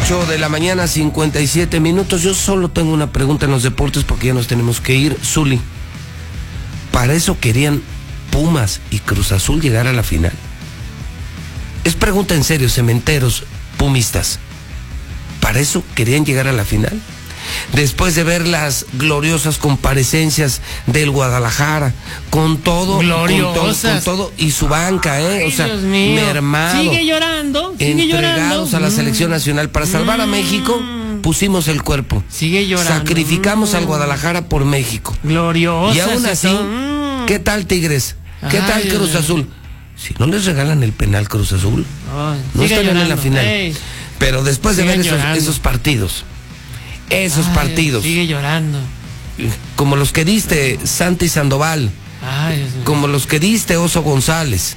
8 de la mañana, 57 minutos. Yo solo tengo una pregunta en los deportes porque ya nos tenemos que ir. Zuli, ¿para eso querían Pumas y Cruz Azul llegar a la final? Es pregunta en serio, cementeros, pumistas. ¿Para eso querían llegar a la final? Después de ver las gloriosas comparecencias del Guadalajara, con todo, con todo y su banca, o sea, mermado. Sigue llorando, entregados a la selección nacional para salvar a México. Pusimos el cuerpo. Sigue llorando. Sacrificamos al Guadalajara por México. Gloriosa. Y aún así, ¿qué tal Tigres? ¿Qué tal Cruz Azul? Si no les regalan el penal Cruz Azul, no estarían en la final. Pero después de ver esos partidos, sigue llorando, como los que diste Santi Sandoval, como los que diste Oso González,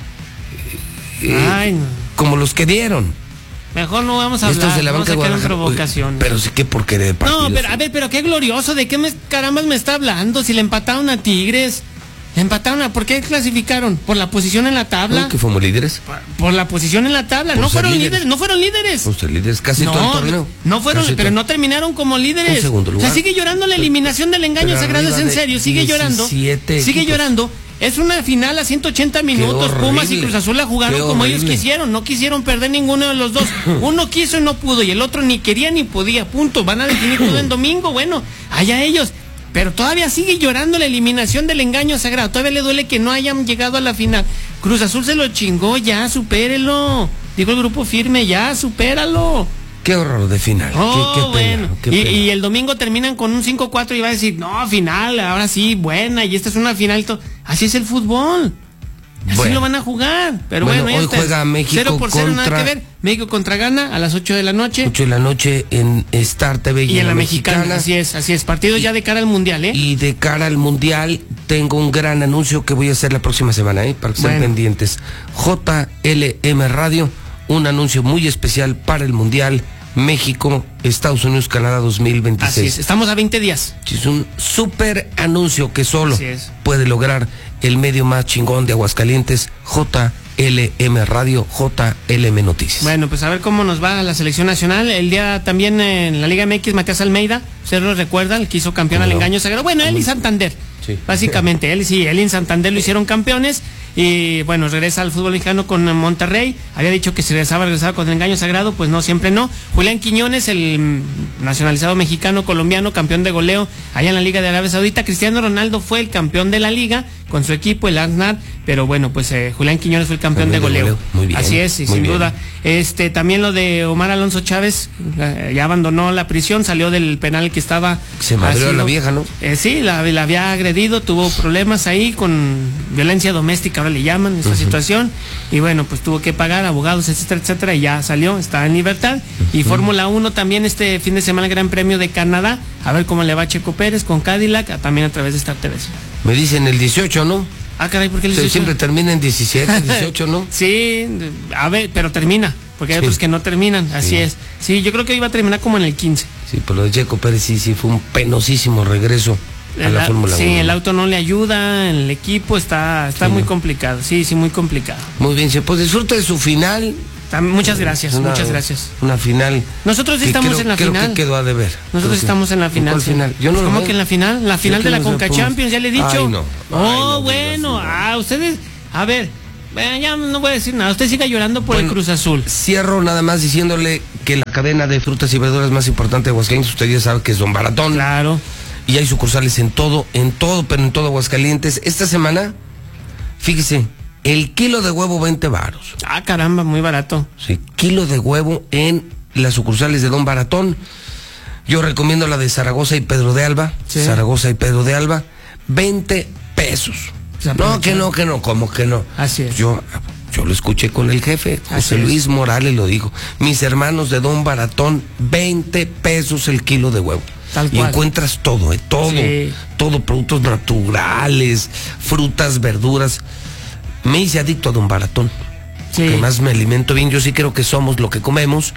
como los que dieron. Mejor no vamos a hablar. Estos de la banca de provocaciones. Pero sí que porquería de partidos. No, pero a ver, pero qué glorioso, ¿de qué carambas me está hablando? Si le empataron a Tigres. ¿Por qué clasificaron? ¿Por la posición en la tabla? ¿Que fuimos líderes? Por la posición en la tabla. No fueron líderes. Por ser líderes casi todo el torneo. No fueron, pero no terminaron como líderes. En segundo lugar. O sea, sigue llorando la eliminación del engaño sagrado, es en serio. Sigue llorando. Sigue llorando. Es una final a 180 minutos. Pumas y Cruz Azul la jugaron como ellos quisieron. No quisieron perder ninguno de los dos. Uno quiso y no pudo. Y el otro ni quería ni podía. Punto. Van a definir todo en domingo. Bueno, allá ellos. Pero todavía sigue llorando la eliminación del engaño sagrado. Todavía le duele que no hayan llegado a la final. Cruz Azul se lo chingó, ya, supérelo. Dijo el grupo firme, ya, supéralo. Qué horror de final. Qué pena, qué pena. Y el domingo terminan con un 5-4 y va a decir, no, final, ahora sí, buena, y esta es una final. Así es el fútbol. Así lo van a jugar. Pero bueno, hoy juega México 0-0, nada que ver. México contra Ghana a las 8 de la noche. 8 de la noche en Star TV y en la Mexicana. Así es. Partido ya de cara al Mundial, Y de cara al Mundial tengo un gran anuncio que voy a hacer la próxima semana, para que estén pendientes. JLM Radio, un anuncio muy especial para el Mundial México, Estados Unidos, Canadá 2026. Así es, estamos a 20 días. Es un súper anuncio que solo puede lograr el medio más chingón de Aguascalientes, JLM Radio, JLM Noticias. Bueno, pues a ver cómo nos va la selección nacional. El día también en la Liga MX, Matías Almeida, ustedes lo recuerdan, el que hizo campeón al engaño sagrado. Bueno, él y Santander, básicamente, él y Santander lo hicieron campeones. Y bueno, regresa al fútbol mexicano con Monterrey. Había dicho que si regresaba con el engaño sagrado, pues no, siempre no. Julián Quiñones, el nacionalizado mexicano colombiano, campeón de goleo allá en la Liga de Arabia Saudita. Cristiano Ronaldo fue el campeón de la liga con su equipo, el Al-Nassr, pero bueno, pues Julián Quiñones fue el campeón de goleo. Muy bien. Así es, y sin duda. También lo de Omar Alonso Chávez, ya abandonó la prisión, salió del penal que estaba. Se madreó a la vieja, ¿no? Sí, la había agredido, tuvo problemas ahí con violencia doméstica, ahora le llaman esa situación, y bueno, pues tuvo que pagar abogados, etcétera, etcétera, y ya salió, está en libertad. Y Fórmula 1 también este fin de semana, el Gran Premio de Canadá, a ver cómo le va a Checo Pérez con Cadillac, también a través de Star TV. Me dicen el 18, ¿no? Caray, ¿por qué el 18? Siempre termina en 17, 18, ¿no? Sí, a ver, pero termina, porque hay otros que no terminan, así es. Sí, yo creo que iba a terminar como en el 15. Sí, pero lo de Checo Pérez sí fue un penosísimo regreso a la Fórmula 1. Sí, el auto no le ayuda, el equipo está muy complicado, sí, muy complicado. Muy bien, pues disfrute de su final. Muchas gracias, muchas gracias. Una final. Nosotros estamos en la final. Creo que quedó a deber. Nosotros estamos en la final. ¿Cuál final? Yo no ¿Cómo que en la final? La final de la Conca Champions, ya le he dicho. Ay, no. Bueno, ustedes, a ver, ya no voy a decir nada. Usted siga llorando por el Cruz Azul. Cierro nada más diciéndole que la cadena de frutas y verduras más importante de Aguascalientes, usted ya sabe que es Don Baratón. Claro. Y hay sucursales en todo, pero en todo Aguascalientes. Esta semana, fíjese, el kilo de huevo 20 varos. Caramba, muy barato. Sí, kilo de huevo en las sucursales de Don Baratón. Yo recomiendo la de Zaragoza y Pedro de Alba. Sí. Zaragoza y Pedro de Alba, 20 pesos. No, que no, ¿cómo que no? Así es. Yo lo escuché con el jefe, José Luis Morales lo dijo. Mis hermanos de Don Baratón, 20 pesos el kilo de huevo. Tal cual. Y encuentras todo, todo, productos naturales, frutas, verduras. Me hice adicto a Don Baratón. Sí. Además me alimento bien, yo sí creo que somos lo que comemos.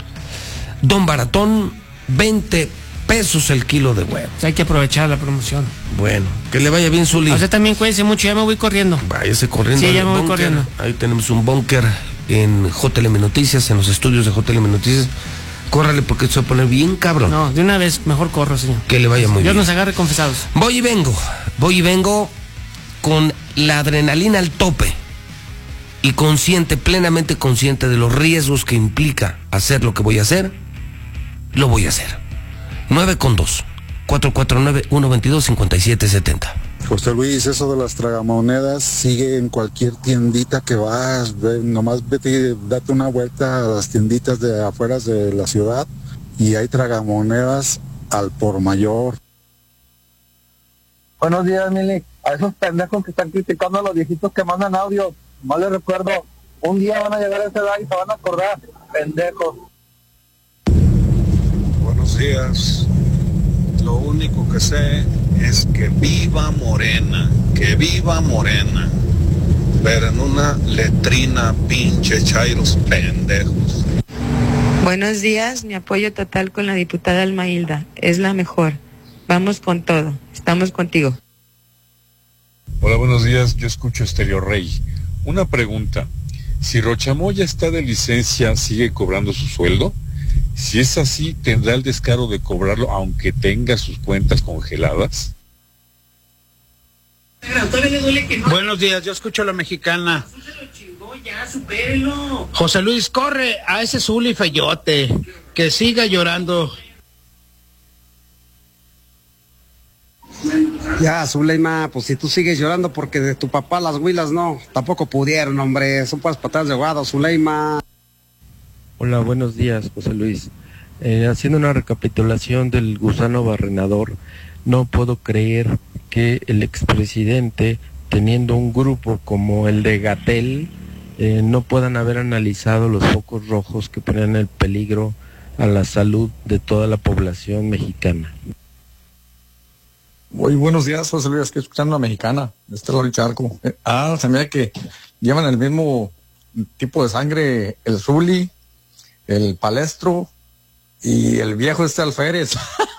Don Baratón, 20 pesos el kilo de huevo. Hay que aprovechar la promoción. Bueno, que le vaya bien, Zuli. A usted también cuídese mucho, ya me voy corriendo. Váyase corriendo. Sí, ya me voy corriendo. Ahí tenemos un búnker en JLM Noticias, en los estudios de JLM Noticias, Córrale porque se va a poner bien cabrón. No, de una vez, mejor corro, señor. Que le vaya muy bien. Dios nos agarre confesados. Voy y vengo con la adrenalina al tope y plenamente consciente de los riesgos que implica hacer lo que voy a hacer, lo voy a hacer. 9:2, 449-122-5770. José Luis, eso de las tragamonedas sigue en cualquier tiendita que vas, nomás vete, date una vuelta a las tienditas de afuera de la ciudad y hay tragamonedas al por mayor. Buenos días, Mili. A esos pendejos que están criticando a los viejitos que mandan audio, no les recuerdo, un día van a llegar a esa edad y se van a acordar, pendejos. Buenos días. Lo único que sé es que viva Morena, pero en una letrina pinche chairos pendejos. Buenos días, mi apoyo total con la diputada Almailda, es la mejor. Vamos con todo, estamos contigo. Hola, buenos días, yo escucho Estéreo Rey. Una pregunta, si Rochamoya está de licencia, ¿sigue cobrando su sueldo? Si es así, ¿tendrá el descaro de cobrarlo aunque tenga sus cuentas congeladas? Buenos días, yo escucho a la mexicana. José Luis, corre a ese Zuli feyote, que siga llorando. Ya, Zuleima, pues si tú sigues llorando porque de tu papá las huilas no, tampoco pudieron, hombre, son puras patadas de ahogado, Zuleima. Hola, buenos días, José Luis. Haciendo una recapitulación del gusano barrenador, no puedo creer que el expresidente, teniendo un grupo como el de Gatell, no puedan haber analizado los focos rojos que ponen en peligro a la salud de toda la población mexicana. Muy buenos días, José Luis, estoy escuchando a la mexicana, Lori Charco. Se me da que llevan el mismo tipo de sangre, el Zuli, el Palestro y el viejo Alférez.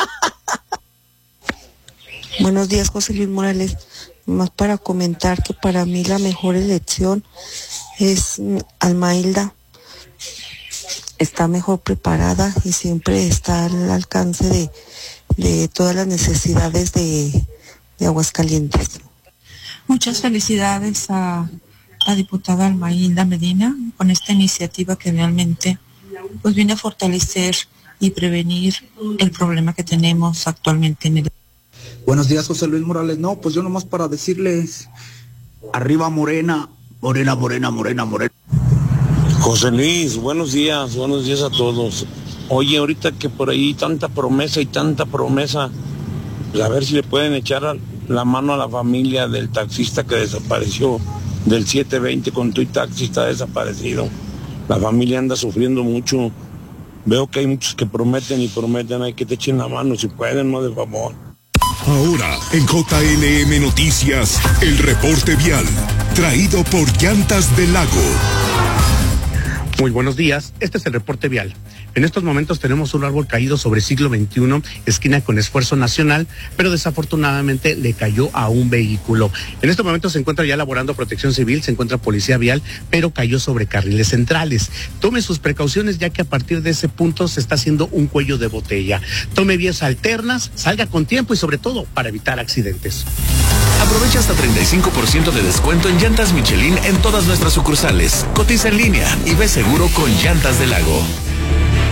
Buenos días, José Luis Morales. Más para comentar que para mí la mejor elección es Almailda. Está mejor preparada y siempre está al alcance de todas las necesidades de Aguascalientes. Muchas felicidades a la diputada Almailda Medina con esta iniciativa que realmente pues viene a fortalecer y prevenir el problema que tenemos actualmente en el... Buenos días, José Luis Morales. No, pues yo nomás para decirles, arriba Morena, Morena, Morena, Morena, Morena. José Luis, buenos días a todos. Oye, ahorita que por ahí tanta promesa, pues a ver si le pueden echar la mano a la familia del taxista que desapareció, del 720 con tu taxi está desaparecido. La familia anda sufriendo mucho. Veo que hay muchos que prometen, hay que te echen la mano si pueden, no de favor. Ahora, en JLM Noticias, el reporte vial, traído por Llantas del Lago. Muy buenos días, este es el reporte vial. En estos momentos tenemos un árbol caído sobre siglo XXI, esquina con Esfuerzo Nacional, pero desafortunadamente le cayó a un vehículo. En estos momentos se encuentra ya laborando Protección Civil, se encuentra Policía Vial, pero cayó sobre carriles centrales. Tome sus precauciones ya que a partir de ese punto se está haciendo un cuello de botella. Tome vías alternas, salga con tiempo y sobre todo para evitar accidentes. Aprovecha hasta 35% de descuento en llantas Michelin en todas nuestras sucursales. Cotiza en línea y ve seguro con Llantas del Lago.